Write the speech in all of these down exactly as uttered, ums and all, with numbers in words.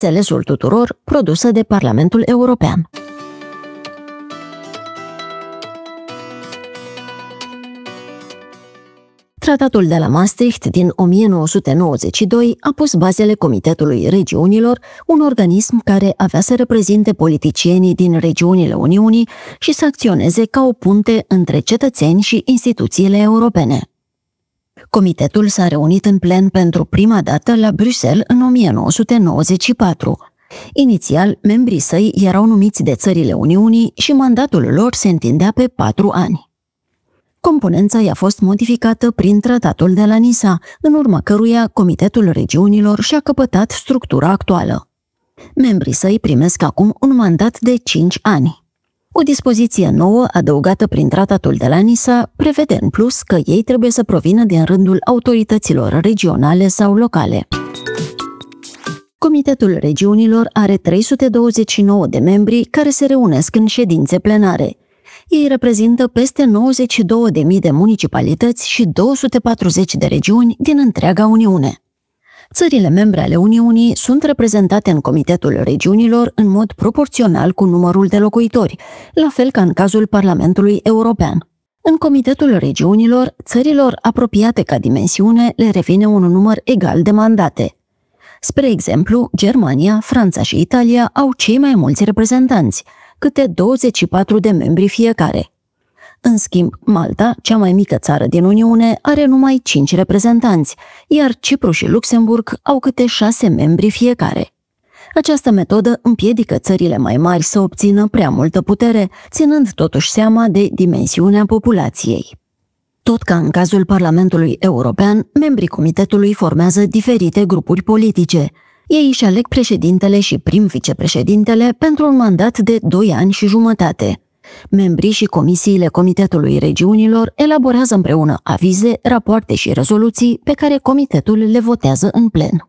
Înțelesul tuturor, produsă de Parlamentul European. Tratatul de la Maastricht din o mie nouă sute nouăzeci și doi a pus bazele Comitetului Regiunilor, un organism care avea să reprezinte politicienii din regiunile Uniunii și să acționeze ca o punte între cetățeni și instituțiile europene. Comitetul s-a reunit în plen pentru prima dată la Bruxelles în o mie nouă sute nouăzeci și patru. Inițial, membrii săi erau numiți de țările Uniunii și mandatul lor se întindea pe patru ani. Componența i-a fost modificată prin Tratatul de la Nisa, în urma căruia Comitetul Regiunilor și-a căpătat structura actuală. Membrii săi primesc acum un mandat de cinci ani. O dispoziție nouă, adăugată prin Tratatul de la Nisa, prevede în plus că ei trebuie să provină din rândul autorităților regionale sau locale. Comitetul Regiunilor are trei sute douăzeci și nouă de membri care se reunesc în ședințe plenare. Ei reprezintă peste nouăzeci și două de mii de municipalități și două sute patruzeci de regiuni din întreaga Uniune. Țările membre ale Uniunii sunt reprezentate în Comitetul Regiunilor în mod proporțional cu numărul de locuitori, la fel ca în cazul Parlamentului European. În Comitetul Regiunilor, țărilor apropiate ca dimensiune le revine un număr egal de mandate. Spre exemplu, Germania, Franța și Italia au cei mai mulți reprezentanți, câte douăzeci și patru de membri fiecare. În schimb, Malta, cea mai mică țară din Uniune, are numai cinci reprezentanți, iar Cipru și Luxemburg au câte șase membri fiecare. Această metodă împiedică țările mai mari să obțină prea multă putere, ținând totuși seama de dimensiunea populației. Tot ca în cazul Parlamentului European, membrii comitetului formează diferite grupuri politice. Ei își aleg președintele și prim-vicepreședintele pentru un mandat de doi ani și jumătate. Membrii și comisiile Comitetului Regiunilor elaborează împreună avize, rapoarte și rezoluții pe care comitetul le votează în plen.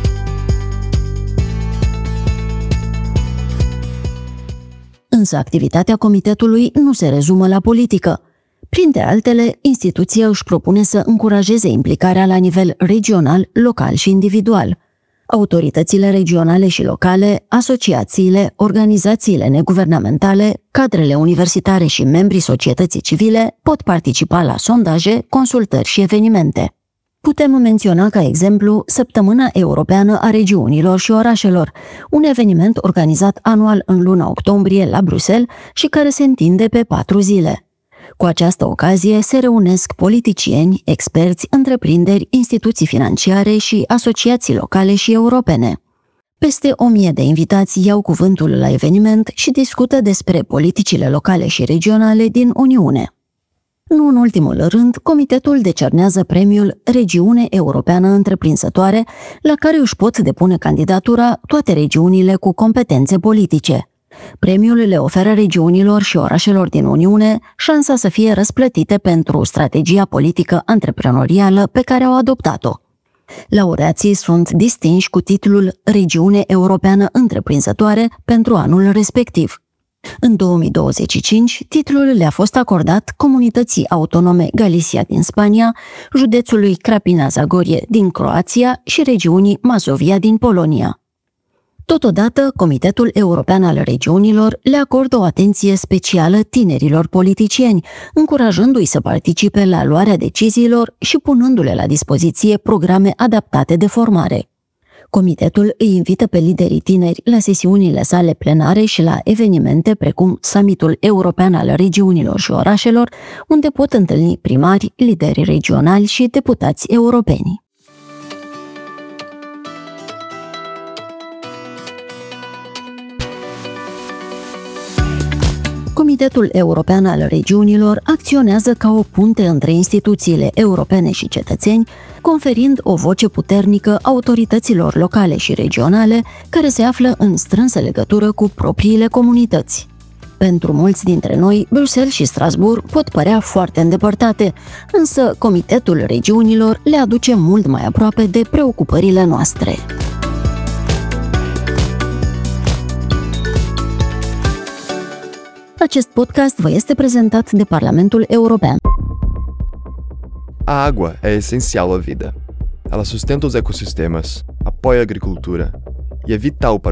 Însă activitatea comitetului nu se rezumă la politică. Printre altele, instituția își propune să încurajeze implicarea la nivel regional, local și individual. Autoritățile regionale și locale, asociațiile, organizațiile neguvernamentale, cadrele universitare și membrii societății civile pot participa la sondaje, consultări și evenimente. Putem menționa ca exemplu Săptămâna Europeană a Regiunilor și Orașelor, un eveniment organizat anual în luna octombrie la Bruxelles și care se întinde pe patru zile. Cu această ocazie se reunesc politicieni, experți, întreprinderi, instituții financiare și asociații locale și europene. Peste o mie de invitați iau cuvântul la eveniment și discută despre politicile locale și regionale din Uniune. Nu în ultimul rând, comitetul decernează premiul Regiune Europeană Întreprinzătoare, la care își pot depune candidatura toate regiunile cu competențe politice. Premiul le oferă regiunilor și orașelor din Uniune șansa să fie răsplătite pentru strategia politică antreprenorială pe care au adoptat-o. Laureații sunt distinși cu titlul Regiune Europeană Întreprinzătoare pentru anul respectiv. În două mii douăzeci și cinci, titlul le-a fost acordat comunității autonome Galicia din Spania, județului Crapina-Zagorie din Croația și regiunii Mazovia din Polonia. Totodată, Comitetul European al Regiunilor le acordă o atenție specială tinerilor politicieni, încurajându-i să participe la luarea deciziilor și punându-le la dispoziție programe adaptate de formare. Comitetul îi invită pe liderii tineri la sesiunile sale plenare și la evenimente precum Summitul European al Regiunilor și Orașelor, unde pot întâlni primari, lideri regionali și deputați europeni. Comitetul European al Regiunilor acționează ca o punte între instituțiile europene și cetățeni, conferind o voce puternică autorităților locale și regionale care se află în strânsă legătură cu propriile comunități. Pentru mulți dintre noi, Bruxelles și Strasbourg pot părea foarte îndepărtate, însă Comitetul Regiunilor le aduce mult mai aproape de preocupările noastre. Acest podcast vă este prezentat de Parlamentul European. A água é essencial à vida. Ela sustenta os ecossistemas, apoia a agricultura, evitau